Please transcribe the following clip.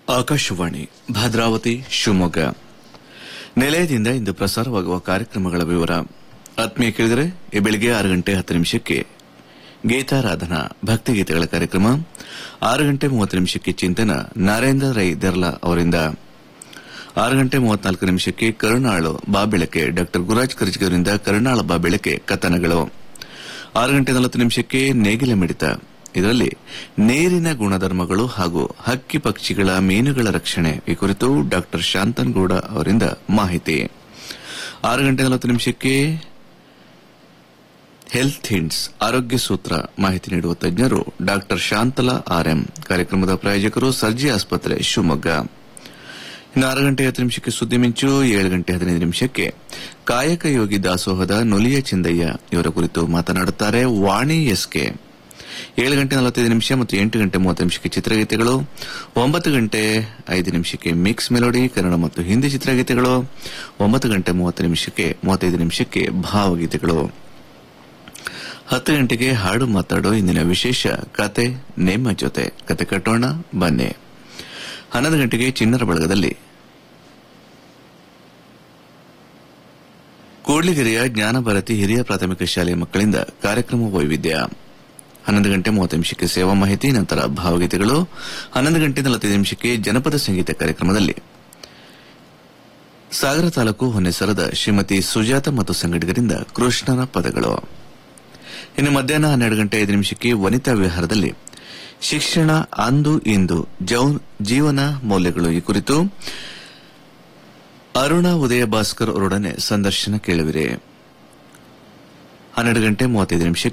ಆಕಾಶವಾಣಿ ಭದ್ರಾವತಿ ಶಿವಮೊಗ್ಗ ನಿಲಯದಿಂದ ಇಂದು ಪ್ರಸಾರವಾಗುವ ಕಾರ್ಯಕ್ರಮಗಳ ವಿವರ. ಆತ್ಮೀಯ ಕೇಳಿದರೆ ಈ ಬೆಳಿಗ್ಗೆ 6 ಗಂಟೆ 10 ನಿಮಿಷಕ್ಕೆ ಗೀತಾರಾಧನಾ ಭಕ್ತಿಗೀತೆಗಳ ಕಾರ್ಯಕ್ರಮ, 6 ಗಂಟೆ 30 ನಿಮಿಷಕ್ಕೆ ಚಿಂತನ ನರೇಂದ್ರ ರೈ ದೆರ್ಲಾ ಅವರಿಂದ, 6 ಗಂಟೆ 34 ನಿಮಿಷಕ್ಕೆ ಕರುಣಾಳು ಬಾಬೆಳಕೆ ಡಾ ಗುರುರಾಜ್ ಕರ್ಜಿಗೆ ಅವರಿಂದ ಕರುಣಾಳ ಬಾಬೆಳಕೆ ಕಥನಗಳು, 6 ಗಂಟೆ 40 ನಿಮಿಷಕ್ಕೆ ನೇಗಿಲ ಮಿಡಿತ, ಇದರಲ್ಲಿ ನೀರಿನ ಗುಣಧರ್ಮಗಳು ಹಾಗೂ ಹಕ್ಕಿ ಪಕ್ಷಿಗಳ ಮೀನುಗಳ ರಕ್ಷಣೆ ಈ ಕುರಿತು ಡಾ ಶಾಂತನಗೌಡ ಅವರಿಂದ ಮಾಹಿತಿ, 6 ಗಂಟೆ 40 ನಿಮಿಷಕ್ಕೆ ಹೆಲ್ತ್ ಹಿಂಟ್ಸ್ ಆರೋಗ್ಯ ಸೂತ್ರ ಮಾಹಿತಿ ನೀಡುವ ತಜ್ಞರು ಡಾ ಶಾಂತಲಾ ಆರ್ಎಂ. ಕಾರ್ಯಕ್ರಮದ ಪ್ರಾಯೋಜಕರು ಸರ್ಜಿ ಆಸ್ಪತ್ರೆ ಶಿವಮೊಗ್ಗ. ಇನ್ನು 6 ಗಂಟೆ 10 ನಿಮಿಷಕ್ಕೆ ಸುದ್ದಿ ಮಿಂಚು, 7 ಗಂಟೆ 15 ನಿಮಿಷಕ್ಕೆ ಕಾಯಕ ಯೋಗಿ ದಾಸೋಹದ ನುಲಿಯ ಚಿಂದಯ್ಯ ಇವರ ಕುರಿತು ಮಾತನಾಡುತ್ತಾರೆ ವಾಣಿ ಎಸ್ಕೆ. 7 ಗಂಟೆ 45 ನಿಮಿಷ ಮತ್ತು 8 ಗಂಟೆ 30 ನಿಮಿಷಕ್ಕೆ ಚಿತ್ರಗೀತೆಗಳು, 9 ಗಂಟೆ 5 ನಿಮಿಷಕ್ಕೆ ಮಿಕ್ಸ್ ಮೆಲೋಡಿ ಕನ್ನಡ ಮತ್ತು ಹಿಂದಿ ಚಿತ್ರಗೀತೆಗಳು, 9 ಗಂಟೆ 35 ನಿಮಿಷಕ್ಕೆ ಭಾವಗೀತೆಗಳು, 10 ಗಂಟೆಗೆ ಹಾಡು ಮಾತಾಡೋ ಇಂದಿನ ವಿಶೇಷ ಕತೆ ನಿಮ್ಮ ಜೊತೆ ಕತೆ ಕಟ್ಟೋಣ ಬನ್ನಿ. 11 ಗಂಟೆಗೆ ಚಿಣ್ಣರ ಬಳಗದಲ್ಲಿ ಕೂಡ್ಲಿಗೆರೆಯ ಜ್ಞಾನಭಾರತಿ ಹಿರಿಯ ಪ್ರಾಥಮಿಕ ಶಾಲೆಯ ಮಕ್ಕಳಿಂದ ಕಾರ್ಯಕ್ರಮ ವೈವಿಧ್ಯ, 11 ಗಂಟೆ 30 ನಿಮಿಷಕ್ಕೆ ಸೇವಾ ಮಾಹಿತಿ, ನಂತರ ಭಾವಗೀತೆಗಳು, 11 ಗಂಟೆ 45 ನಿಮಿಷಕ್ಕೆ ಜನಪದ ಸಂಗೀತ ಕಾರ್ಯಕ್ರಮದಲ್ಲಿ ಸಾಗರ ತಾಲೂಕು ಹೊನ್ನೆಸರದ ಶ್ರೀಮತಿ ಸುಜಾತ ಮತ್ತು ಸಂಗಡಿಗರಿಂದ ಕೃಷ್ಣನ ಪದಗಳು. ಇನ್ನು ಮಧ್ಯಾಹ್ನ 12 ಗಂಟೆ 5 ನಿಮಿಷಕ್ಕೆ ವನಿತಾ ವಿಹಾರದಲ್ಲಿ ಶಿಕ್ಷಣ ಅಂದು ಇಂದು ಜೀವನ ಮೌಲ್ಯಗಳು ಈ ಕುರಿತು ಅರುಣಾ ಉದಯ ಭಾಸ್ಕರ್ ಅವರೊಡನೆ ಸಂದರ್ಶನ ಕೇಳುವಿರಿ. 12 ಗಂಟೆ 35 ನಿಮಿಷಕ್ಕೆ